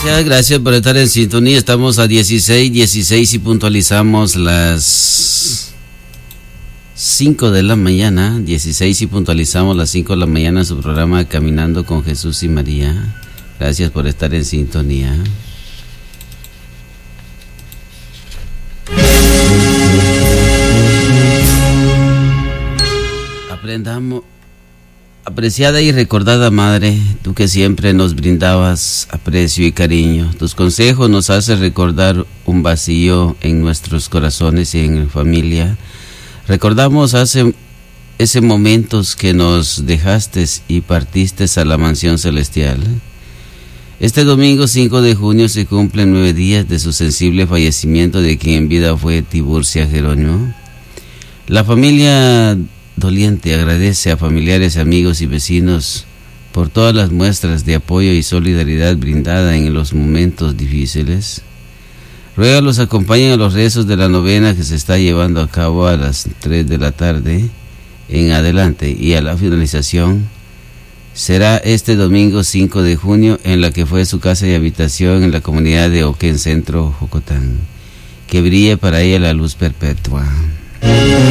Gracias por estar en sintonía. Estamos a 16 y puntualizamos las 5 de la mañana. 16 y puntualizamos las 5 de la mañana en su programa Caminando con Jesús y María. Gracias por estar en sintonía. Aprendamos. Apreciada y recordada Madre, tú que siempre nos brindabas aprecio y cariño, tus consejos nos hacen recordar un vacío en nuestros corazones y en la familia. Recordamos hace momentos que nos dejaste y partiste a la mansión celestial. Este domingo 5 de junio se cumplen 9 días de su sensible fallecimiento de quien en vida fue Tiburcia Jerónimo. La familia doliente agradece a familiares, amigos y vecinos por todas las muestras de apoyo y solidaridad brindada en los momentos difíciles. Ruega los acompañen a los rezos de la novena que se está llevando a cabo a las 3 de la tarde en adelante, y a la finalización será este domingo 5 de junio en la que fue su casa y habitación en la comunidad de Oquén Centro, Jocotán. Que brille para ella la luz perpetua.